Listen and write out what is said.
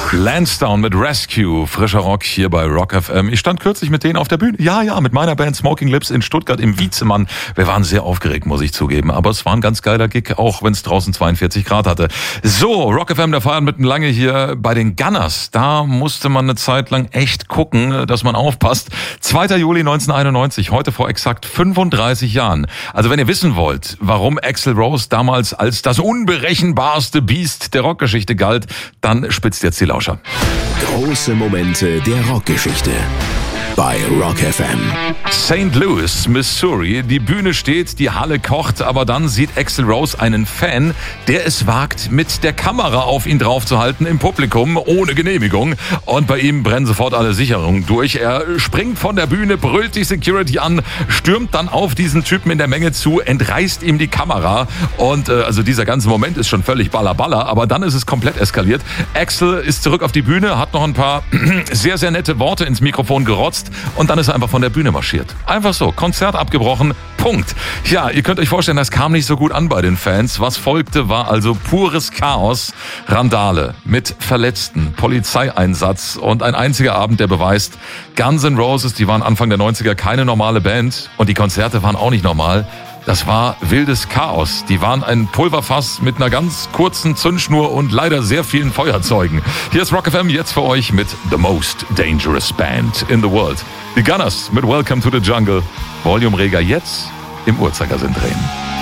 Lansdowne mit Rescue, frischer Rock hier bei Rock FM. Ich stand kürzlich mit denen auf der Bühne. Ja, mit meiner Band Smoking Lips in Stuttgart im Wiezemann. Wir waren sehr aufgeregt, muss ich zugeben. Aber es war ein ganz geiler Gig, auch wenn es draußen 42 Grad hatte. So, Rock FM, der feiert mitten lange hier bei den Gunners. Da musste man eine Zeit lang echt gucken, dass man aufpasst. 2. Juli 1991, heute vor exakt 35 Jahren. Also wenn ihr wissen wollt, warum Axl Rose damals als das unberechenbarste Biest der Rockgeschichte galt, dann spitzt jetzt die Lauscher. Große Momente der Rockgeschichte bei Rock FM. St. Louis, Missouri. Die Bühne steht, die Halle kocht, aber dann sieht Axl Rose einen Fan, der es wagt, mit der Kamera auf ihn draufzuhalten im Publikum, ohne Genehmigung. Und bei ihm brennen sofort alle Sicherungen durch. Er springt von der Bühne, brüllt die Security an, stürmt dann auf diesen Typen in der Menge zu, entreißt ihm die Kamera. Und also dieser ganze Moment ist schon völlig ballerballer, aber dann ist es komplett eskaliert. Axl ist zurück auf die Bühne, hat noch ein paar sehr, sehr nette Worte ins Mikrofon gerotzt und dann ist er einfach von der Bühne marschiert. Einfach so, Konzert abgebrochen, Punkt. Ja, ihr könnt euch vorstellen, das kam nicht so gut an bei den Fans. Was folgte, war also pures Chaos, Randale mit Verletzten, Polizeieinsatz und ein einziger Abend, der beweist, Guns N' Roses, die waren Anfang der 90er keine normale Band und die Konzerte waren auch nicht normal. Das war wildes Chaos. Die waren ein Pulverfass mit einer ganz kurzen Zündschnur und leider sehr vielen Feuerzeugen. Hier ist Rock FM jetzt für euch mit The Most Dangerous Band in the World. Die Gunners mit Welcome to the Jungle. Volumereger jetzt im Uhrzeigersinn drehen.